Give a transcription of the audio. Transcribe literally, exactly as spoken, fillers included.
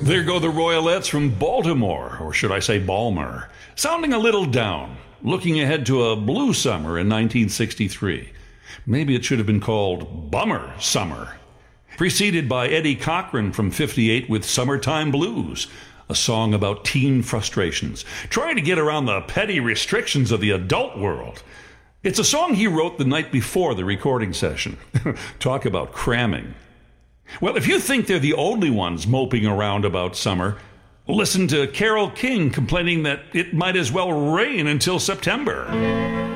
There go the Royalettes from Baltimore, or should I say Balmer, sounding a little down, looking ahead to a blue summer in nineteen sixty-three. Maybe it should have been called Bummer Summer. Preceded by Eddie Cochran from fifty-eight with Summertime Blues, a song about teen frustrations, trying to get around the petty restrictions of the adult world. It's a song he wrote the night before the recording session. Talk about cramming. Well, if you think they're the only ones moping around about summer, listen to Carole King complaining that it might as well rain until September.